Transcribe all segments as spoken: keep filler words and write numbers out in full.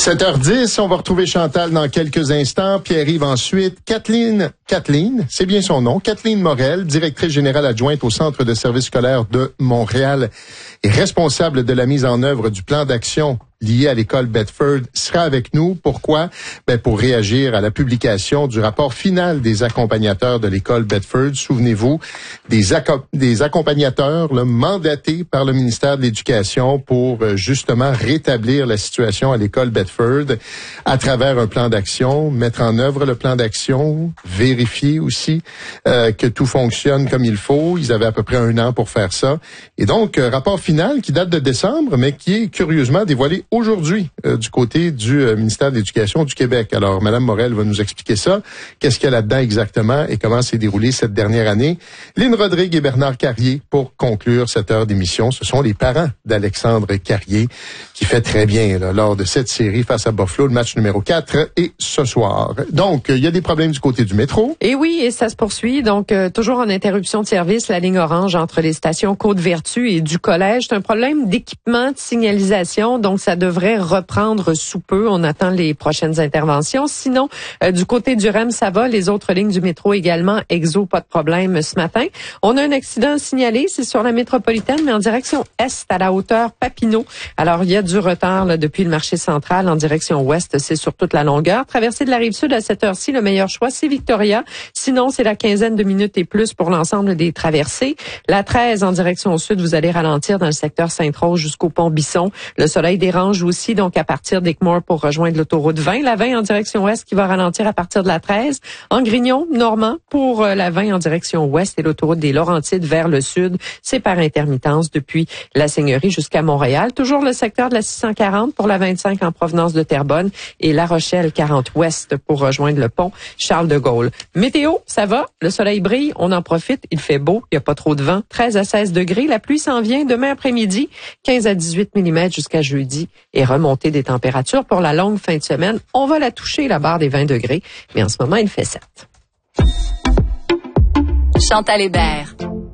sept heures dix, on va retrouver Chantal dans quelques instants. Pierre-Yves ensuite. Kathleen, Kathleen, c'est bien son nom, Kathleen Morel, directrice générale adjointe au Centre de services scolaires de Montréal et responsable de la mise en œuvre du plan d'action lié à l'école Bedford, sera avec nous. Pourquoi? Ben, pour réagir à la publication du rapport final des accompagnateurs de l'école Bedford. Souvenez-vous, des, acco- des accompagnateurs là, mandatés par le ministère de l'Éducation pour euh, justement rétablir la situation à l'école Bedford à travers un plan d'action, mettre en œuvre le plan d'action, vérifier aussi euh, que tout fonctionne comme il faut. Ils avaient à peu près un an pour faire ça. Et donc, euh, rapport final qui date de décembre, mais qui est curieusement dévoilé aujourd'hui euh, du côté du euh, ministère de l'Éducation du Québec. Alors, Mme Morel va nous expliquer ça. Qu'est-ce qu'il y a là-dedans exactement et comment s'est déroulée cette dernière année. Lynn Rodrigue et Bernard Carrier pour conclure cette heure d'émission. Ce sont les parents d'Alexandre Carrier qui fait très bien là, lors de cette série face à Buffalo, le match numéro quatre et ce soir. Donc, il y a des problèmes du côté du métro. Et oui, et ça se poursuit. Donc, euh, toujours en interruption de service, la ligne orange entre les stations Côte-Vertu et du Collège. C'est un problème d'équipement, de signalisation. Donc, ça devrait reprendre sous peu. On attend les prochaines interventions. Sinon, euh, du côté du R E M, ça va. Les autres lignes du métro également. Exo, pas de problème ce matin. On a un accident signalé. C'est sur la métropolitaine, mais en direction est, à la hauteur Papineau. Alors, il y a du retard là, depuis le marché central en direction ouest. C'est sur toute la longueur. Traversée de la Rive-Sud à cette heure-ci, le meilleur choix, c'est Victoria. Sinon, c'est la quinzaine de minutes et plus pour l'ensemble des traversées. La treize en direction sud, vous allez ralentir dans le secteur Sainte-Rose jusqu'au pont Bisson. Le soleil dérange aussi, donc à partir d'Équimor pour rejoindre l'autoroute vingt. La vingt en direction ouest qui va ralentir à partir de la treize. En Grignon, Normand pour la vingt en direction ouest et l'autoroute des Laurentides vers le sud. C'est par intermittence depuis la Seigneurie jusqu'à Montréal. Toujours le secteur de la six cent quarante pour la vingt-cinq en provenance de Terrebonne et La Rochelle quarante ouest pour rejoindre le pont Charles de Gaulle. Météo, ça va. Le soleil brille. On en profite. Il fait beau. Il n'y a pas trop de vent. treize à seize degrés. La pluie s'en vient demain après-midi. quinze à dix-huit millimètres jusqu'à jeudi. Et remontée des températures pour la longue fin de semaine. On va la toucher, la barre des vingt degrés. Mais en ce moment, il fait sept. Chantal Hébert.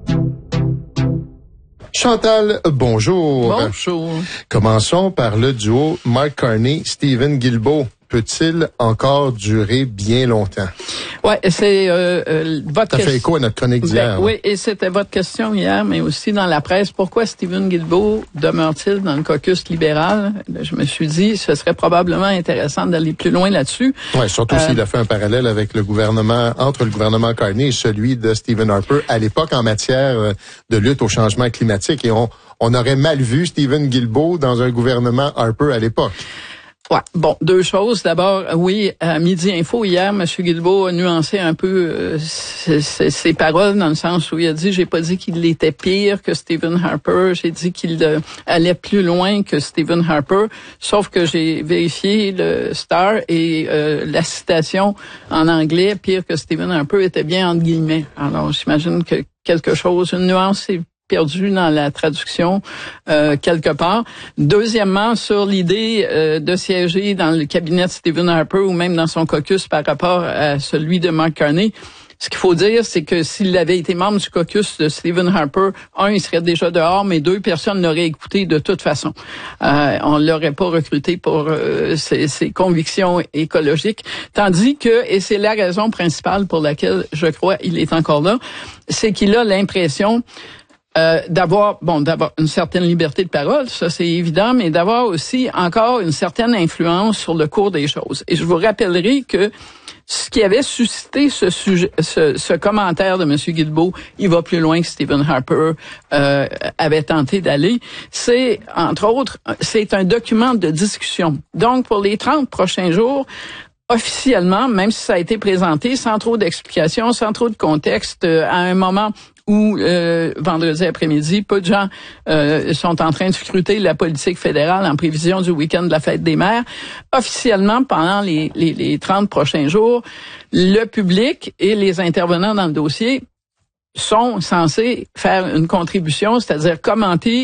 Chantal, bonjour. Bonjour. Commençons par le duo Mark Carney-Stephen Guilbeault. Peut-il encore durer bien longtemps? Ouais, c'est euh, euh, votre question. Ça fait écho à notre chronique d'hier. Ben, oui, et c'était votre question hier, mais aussi dans la presse. Pourquoi Stephen Guilbeault demeure-t-il dans le caucus libéral? Je me suis dit, ce serait probablement intéressant d'aller plus loin là-dessus. Oui, surtout euh, s'il a fait un parallèle avec le gouvernement, entre le gouvernement Carney et celui de Stephen Harper à l'époque en matière de lutte au changement climatique. Et on, on aurait mal vu Stephen Guilbeault dans un gouvernement Harper à l'époque. Ouais. Bon, deux choses. D'abord, oui, à Midi Info hier, M. Guilbeault a nuancé un peu euh, ses, ses paroles dans le sens où il a dit, j'ai pas dit qu'il était pire que Stephen Harper, j'ai dit qu'il euh, allait plus loin que Stephen Harper, sauf que j'ai vérifié le Star et euh, la citation en anglais, pire que Stephen Harper, était bien entre guillemets. Alors, j'imagine que quelque chose, une nuance est perdu dans la traduction euh, quelque part. Deuxièmement, sur l'idée euh, de siéger dans le cabinet de Stephen Harper ou même dans son caucus par rapport à celui de Mark Carney, ce qu'il faut dire, c'est que s'il avait été membre du caucus de Stephen Harper, un, il serait déjà dehors, mais deux, personne n'aurait écouté de toute façon. Euh, on l'aurait pas recruté pour euh, ses, ses convictions écologiques. Tandis que, et c'est la raison principale pour laquelle je crois il est encore là, c'est qu'il a l'impression Euh, d'avoir, bon, d'avoir une certaine liberté de parole, ça c'est évident, mais d'avoir aussi encore une certaine influence sur le cours des choses. Et je vous rappellerai que ce qui avait suscité ce sujet, ce, ce commentaire de M. Guilbeault, il va plus loin que Stephen Harper euh, avait tenté d'aller, c'est, entre autres, c'est un document de discussion. Donc, pour les trente prochains jours, officiellement, même si ça a été présenté sans trop d'explications, sans trop de contexte, euh, à un moment où euh, vendredi après-midi, peu de gens euh, sont en train de scruter la politique fédérale en prévision du week-end de la fête des mères. Officiellement, pendant les, les, les trente prochains jours, le public et les intervenants dans le dossier sont censés faire une contribution, c'est-à-dire commenter